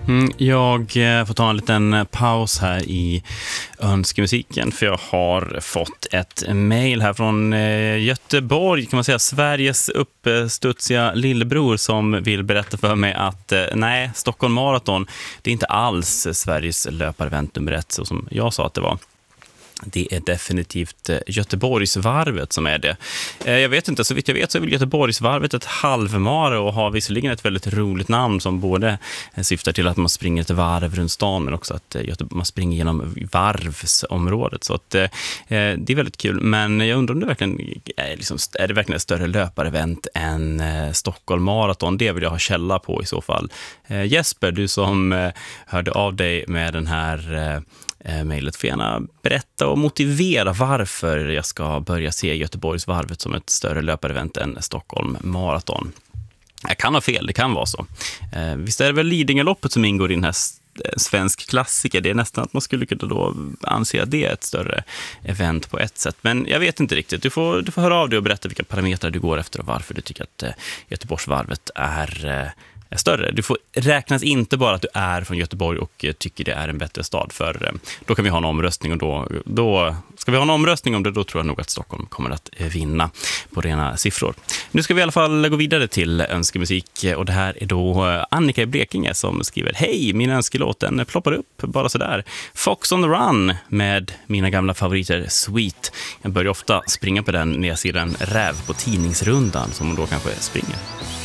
Jag får ta en liten paus här i önskemusiken, för jag har fått ett mejl här från Göteborg, kan man säga, Sveriges uppstudsiga lillebror, som vill berätta för mig att nej, Stockholm Marathon, det är inte alls Sveriges löparevent nummer 1, så som jag sa att det var. Det är definitivt Göteborgsvarvet som är det. Jag vet inte, så vitt jag vet så är väl Göteborgsvarvet ett halvmara och har visserligen ett väldigt roligt namn som både syftar till att man springer ett varv runt stan, men också att man springer genom varvsområdet. Så att det är väldigt kul. Men jag undrar om det verkligen är det verkligen ett större löparevent än Stockholm Marathon. Det vill jag ha källa på i så fall. Jesper, du som hörde av dig med den här mejlet, får gärna berätta och motivera varför jag ska börja se Göteborgsvarvet som ett större löparevent än Stockholm Marathon. Jag kan ha fel, det kan vara så. Visst är det väl Lidingöloppet som ingår i den här svensk klassiker. Det är nästan att man skulle kunna då anse att det är ett större event på ett sätt. Men jag vet inte riktigt. Du får höra av dig och berätta vilka parametrar du går efter och varför du tycker att Göteborgsvarvet är större. Du får räknas inte bara att du är från Göteborg och tycker det är en bättre stad, för då kan vi ha en omröstning, och då ska vi ha en omröstning om det, då tror jag nog att Stockholm kommer att vinna på rena siffror. Nu ska vi i alla fall gå vidare till önskemusik, och det här är då Annika i Blekinge som skriver: hej, min önskelåt, den ploppar upp bara sådär. Fox on the Run med mina gamla favoriter Sweet. Jag börjar ofta springa på den när jag ser en räv på tidningsrundan som hon då kanske springer.